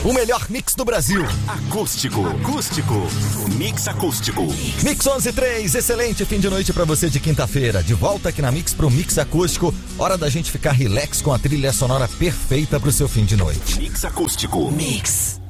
O melhor mix do Brasil. Acústico. Mix acústico. Mix 11:03, excelente fim de noite pra você de quinta-feira. De volta aqui na Mix pro Mix Acústico. Hora da gente ficar relax com a trilha sonora perfeita pro seu fim de noite. Mix acústico. Mix.